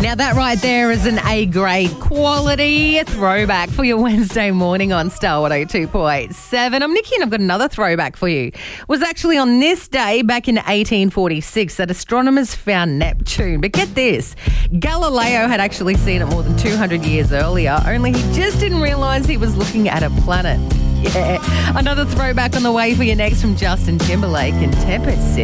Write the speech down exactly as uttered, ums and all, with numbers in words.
Now that right there is an A-grade quality throwback for your Wednesday morning on Star one oh two point seven. I'm Nikki and I've got another throwback for you. It was actually on this day back in eighteen forty-six that astronomers found Neptune. But get this, Galileo had actually seen it more than two hundred years earlier, only he just didn't realise he was looking at a planet. Yeah. Another throwback on the way for you next from Justin Timberlake and Tempest City.